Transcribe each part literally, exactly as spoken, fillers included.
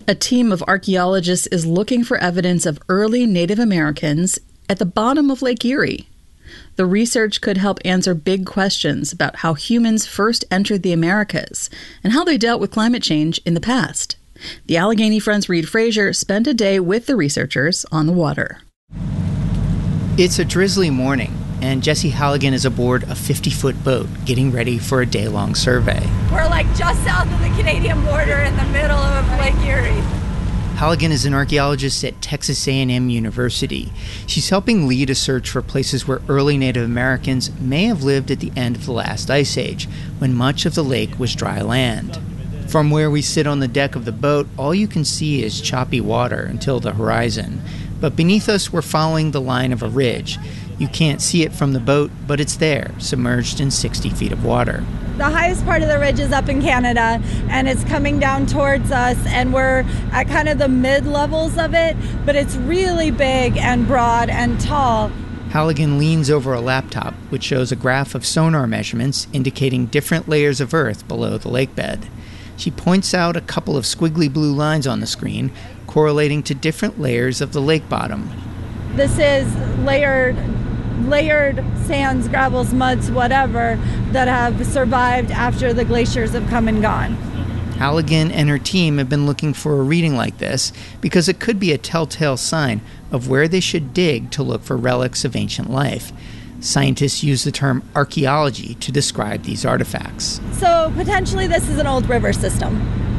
A team of archaeologists is looking for evidence of early Native Americans at the bottom of Lake Erie. The research could help answer big questions about how humans first entered the Americas and how they dealt with climate change in the past. The Allegheny Friends' Reed Frazier spent a day with the researchers on the water. It's a drizzly morning, and Jesse Halligan is aboard a fifty-foot boat getting ready for a day-long survey. We're like just south of the Canadian border in the middle of Lake Erie. Halligan is an archaeologist at Texas A and M University. She's helping lead a search for places where early Native Americans may have lived at the end of the last ice age, when much of the lake was dry land. From where we sit on the deck of the boat, all you can see is choppy water until the horizon. But beneath us, we're following the line of a ridge. You can't see it from the boat, but it's there, submerged in sixty feet of water. The highest part of the ridge is up in Canada, and it's coming down towards us, and we're at kind of the mid-levels of it, but it's really big and broad and tall. Halligan leans over a laptop, which shows a graph of sonar measurements indicating different layers of earth below the lake bed. She points out a couple of squiggly blue lines on the screen, correlating to different layers of the lake bottom. This is layered layered sands, gravels, muds, whatever, that have survived after the glaciers have come and gone. Halligan and her team have been looking for a reading like this because it could be a telltale sign of where they should dig to look for relics of ancient life. Scientists use the term archaeology to describe these artifacts. So potentially this is an old river system,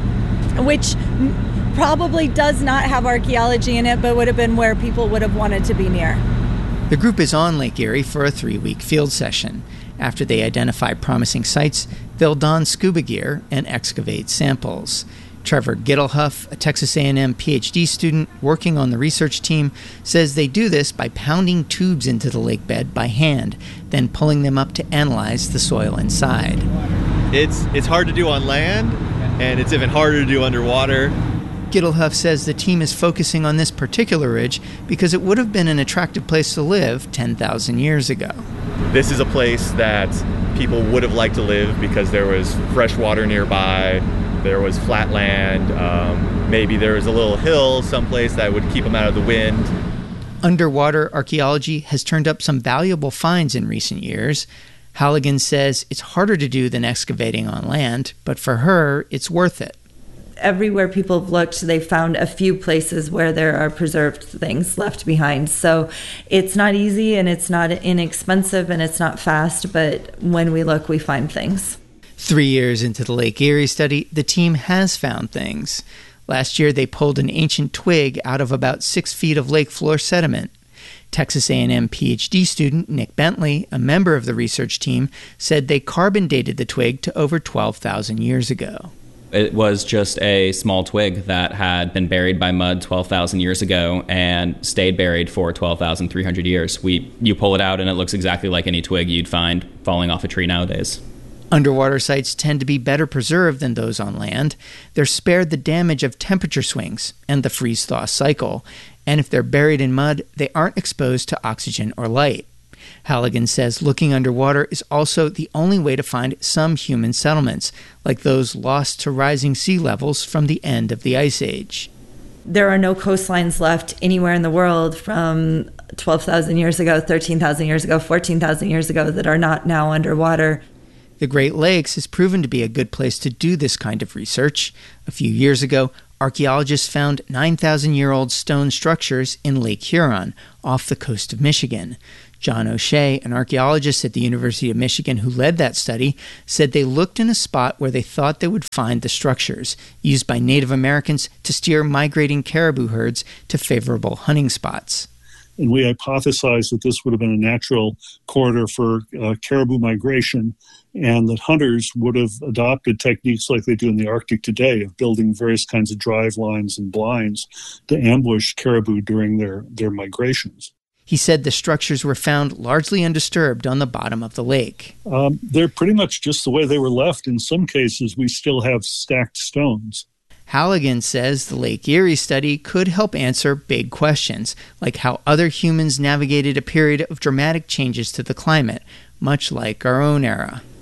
which probably does not have archaeology in it, but would have been where people would have wanted to be near. The group is on Lake Erie for a three-week field session. After they identify promising sites, they'll don scuba gear and excavate samples. Trevor Gittlehuff, a Texas A and M P H D student working on the research team, says they do this by pounding tubes into the lake bed by hand, then pulling them up to analyze the soil inside. It's, it's hard to do on land, and it's even harder to do underwater. Gittlehuff says the team is focusing on this particular ridge because it would have been an attractive place to live ten thousand years ago. This is a place that people would have liked to live because there was fresh water nearby, there was flat land, um, maybe there was a little hill someplace that would keep them out of the wind. Underwater archaeology has turned up some valuable finds in recent years. Halligan says it's harder to do than excavating on land, but for her, it's worth it. Everywhere people have looked, they found a few places where there are preserved things left behind. So it's not easy and it's not inexpensive and it's not fast, but when we look, we find things. Three years into the Lake Erie study, the team has found things. Last year, they pulled an ancient twig out of about six feet of lake floor sediment. Texas A and M P H D student Nick Bentley, a member of the research team, said they carbon dated the twig to over twelve thousand years ago. It was just a small twig that had been buried by mud twelve thousand years ago and stayed buried for twelve thousand three hundred years. We, you pull it out and it looks exactly like any twig you'd find falling off a tree nowadays. Underwater sites tend to be better preserved than those on land. They're spared the damage of temperature swings and the freeze-thaw cycle. And if they're buried in mud, they aren't exposed to oxygen or light. Halligan says looking underwater is also the only way to find some human settlements, like those lost to rising sea levels from the end of the Ice Age. There are no coastlines left anywhere in the world from twelve thousand years ago, thirteen thousand years ago, fourteen thousand years ago that are not now underwater. The Great Lakes has proven to be a good place to do this kind of research. A few years ago, archaeologists found nine thousand year old stone structures in Lake Huron, off the coast of Michigan. John O'Shea, an archaeologist at the University of Michigan who led that study, said they looked in a spot where they thought they would find the structures, used by Native Americans to steer migrating caribou herds to favorable hunting spots. And we hypothesized that this would have been a natural corridor for uh, caribou migration, and that hunters would have adopted techniques like they do in the Arctic today of building various kinds of drive lines and blinds to ambush caribou during their, their migrations. He said the structures were found largely undisturbed on the bottom of the lake. Um, they're pretty much just the way they were left. In some cases, we still have stacked stones. Halligan says the Lake Erie study could help answer big questions, like how other humans navigated a period of dramatic changes to the climate, much like our own era.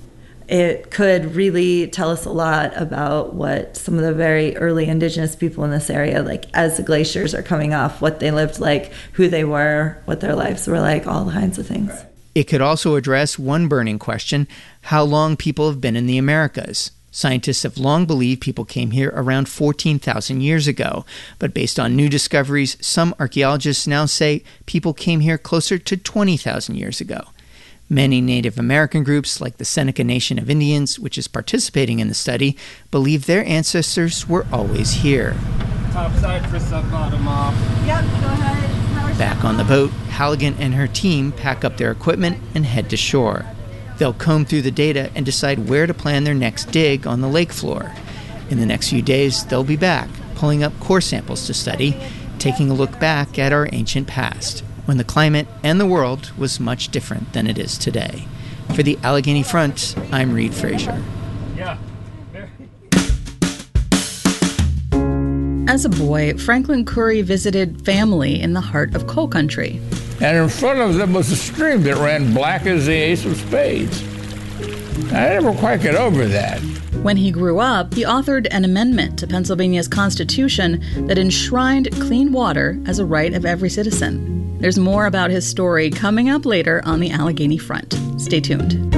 it could really tell us a lot about what some of the very early indigenous people in this area, like as the glaciers are coming off, what they lived like, who they were, what their lives were like, all kinds of things. It could also address one burning question: how long people have been in the Americas. Scientists have long believed people came here around fourteen thousand years ago, but based on new discoveries, some archaeologists now say people came here closer to twenty thousand years ago. Many Native American groups, like the Seneca Nation of Indians, which is participating in the study, believe their ancestors were always here. Top side for sub, bottom off. Yep, go ahead. Back on the boat, Halligan and her team pack up their equipment and head to shore. They'll comb through the data and decide where to plan their next dig on the lake floor. In the next few days, they'll be back, pulling up core samples to study, taking a look back at our ancient past, when the climate and the world was much different than it is today. For the Allegheny Front, I'm Reed Frazier. Yeah. As a boy, Franklin Curry visited family in the heart of coal country. And in front of them was a stream that ran black as the ace of spades. I never quite got over that. When he grew up, he authored an amendment to Pennsylvania's Constitution that enshrined clean water as a right of every citizen. There's more about his story coming up later on the Allegheny Front. Stay tuned.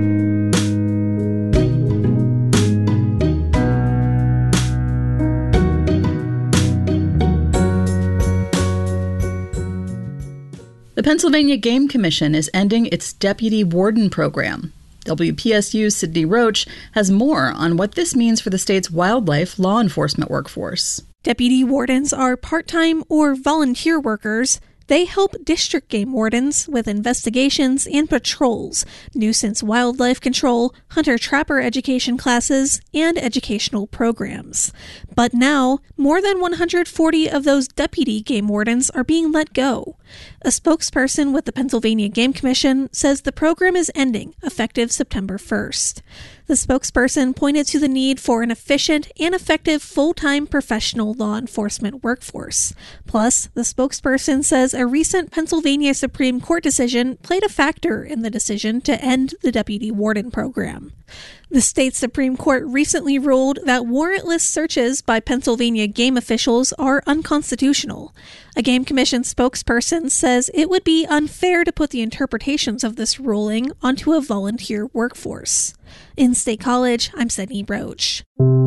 The Pennsylvania Game Commission is ending its deputy warden program. W P S U's Sydney Roach has more on what this means for the state's wildlife law enforcement workforce. Deputy wardens are part-time or volunteer workers. They help district game wardens with investigations and patrols, nuisance wildlife control, hunter-trapper education classes, and educational programs. But now, more than one hundred forty of those deputy game wardens are being let go. A spokesperson with the Pennsylvania Game Commission says the program is ending, effective September first. The spokesperson pointed to the need for an efficient and effective full-time professional law enforcement workforce. Plus, the spokesperson says a recent Pennsylvania Supreme Court decision played a factor in the decision to end the deputy warden program. The state Supreme Court recently ruled that warrantless searches by Pennsylvania game officials are unconstitutional. A Game Commission spokesperson says it would be unfair to put the interpretations of this ruling onto a volunteer workforce. In State College, I'm Sydney Roach.